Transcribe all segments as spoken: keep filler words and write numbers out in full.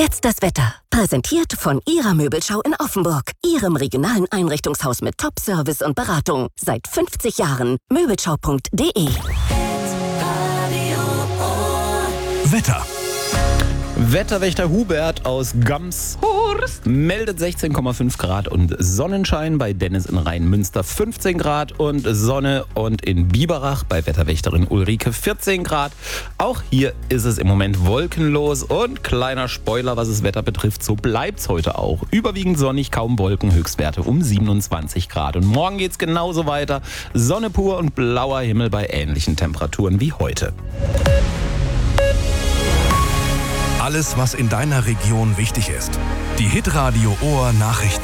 Jetzt das Wetter. Präsentiert von Ihrer Möbelschau in Offenburg. Ihrem regionalen Einrichtungshaus mit Top-Service und Beratung. Seit fünfzig Jahren. Möbelschau punkt de. Wetter. Wetterwächter Hubert aus Gamshorst meldet sechzehn Komma fünf Grad und Sonnenschein, bei Dennis in Rheinmünster fünfzehn Grad und Sonne und in Biberach bei Wetterwächterin Ulrike vierzehn Grad. Auch hier ist es im Moment wolkenlos und kleiner Spoiler, was das Wetter betrifft, so bleibt's heute auch. Überwiegend sonnig, kaum Wolken, Höchstwerte um siebenundzwanzig Grad. Und morgen geht's genauso weiter. Sonne pur und blauer Himmel bei ähnlichen Temperaturen wie heute. Alles, was in deiner Region wichtig ist. Die Hitradio Ohr Nachrichten.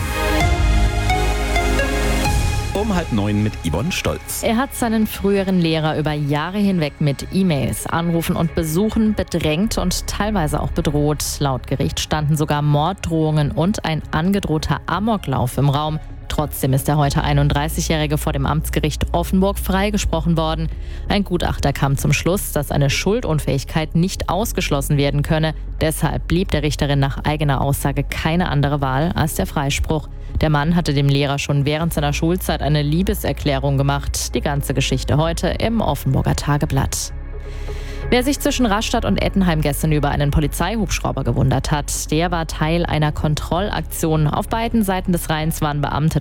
Um halb neun mit Yvonne Stolz. Er hat seinen früheren Lehrer über Jahre hinweg mit E-Mails, Anrufen und Besuchen bedrängt und teilweise auch bedroht. Laut Gericht standen sogar Morddrohungen und ein angedrohter Amoklauf im Raum. Trotzdem ist der heute einunddreißigjährige vor dem Amtsgericht Offenburg freigesprochen worden. Ein Gutachter kam zum Schluss, dass eine Schuldunfähigkeit nicht ausgeschlossen werden könne. Deshalb blieb der Richterin nach eigener Aussage keine andere Wahl als der Freispruch. Der Mann hatte dem Lehrer schon während seiner Schulzeit eine Liebeserklärung gemacht. Die ganze Geschichte heute im Offenburger Tageblatt. Wer sich zwischen Rastatt und Ettenheim gestern über einen Polizeihubschrauber gewundert hat, der war Teil einer Kontrollaktion. Auf beiden Seiten des Rheins waren Beamte